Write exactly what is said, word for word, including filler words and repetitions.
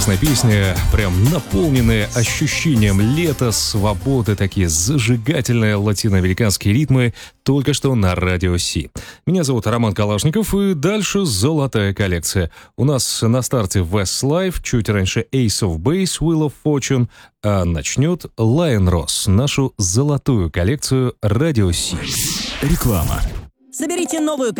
прекрасная песня, прям наполненная ощущением лета, свободы, такие зажигательные латиноамериканские ритмы, только что на Радио Си. Меня зовут Роман Калашников, и дальше золотая коллекция. У нас на старте Westlife, чуть раньше Ace of Base, Wheel of Fortune, а начнет Lion Ross, нашу золотую коллекцию Радио Си. Реклама. Соберите новую